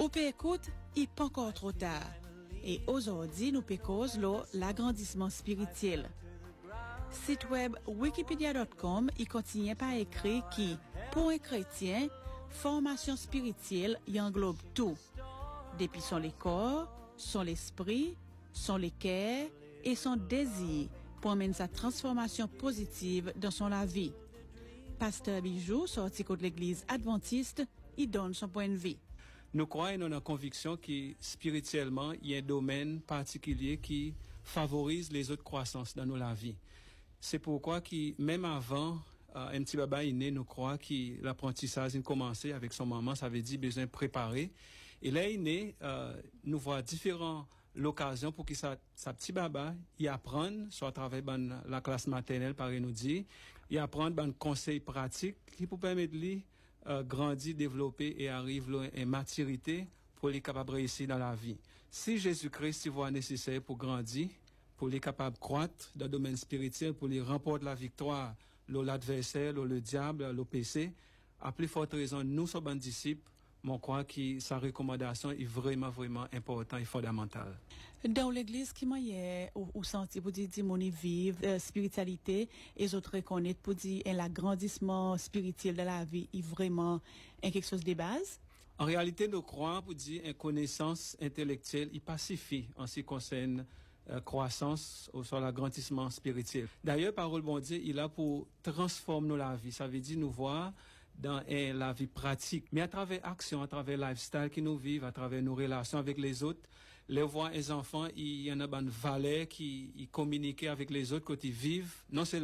Ou peut écoute, il pas encore trop tard. Et aujourd'hui, nous pécose l'agrandissement spirituel. Site web wikipedia.com, il continue par écrit qui, pour un chrétien, formation spirituelle y englobe tout. Depuis son les corps, son l'esprit, son les cœurs et son désir pour amener sa transformation positive dans son la vie. Pasteur Bijou, sorti de l'église adventiste, il donne son point de vue. Nous croyons dans la conviction que spirituellement, il y a un domaine particulier qui favorise les autres croissances dans la vie. C'est pourquoi même avant un petit baba est né, nous croyons que l'apprentissage a commencé avec son maman, ça veut dire besoin de préparer. Et là, il est né, nous voyons différentes occasions pour que sa petit baba y apprenne, soit à travers la classe maternelle, par nous dit, y apprendre des conseils pratiques qui pour permettre lui grandir, développer et arriver à une maturité pour les capables de réussir dans la vie. Si Jésus-Christ voit nécessaire pour grandir, pour les capables de croître dans le domaine spirituel, pour les remporter la victoire, l'adversaire, le diable, le péché, à plus forte raison, nous sommes des disciples, mais je crois que sa recommandation est vraiment, vraiment importante et fondamentale. Dans l'église, qui m'a ou senti pour dire mon vivre spiritualité et les autres reconnaître pour dire l'agrandissement spirituel de la vie est vraiment quelque chose de base? En réalité, nous croyons pour dire une connaissance intellectuelle il pacifie en ce qui concerne croissance ou sur l'agrandissement spirituel. D'ailleurs, parole bon Dieu, il a pour transformer la vie. Ça veut dire nous voir dans la vie pratique, mais à travers action, à travers lifestyle que nous vivons, à travers nos relations avec les autres, les voir les enfants, il y en a une valeur qui communiquent avec les autres quand ils vivent, non seulement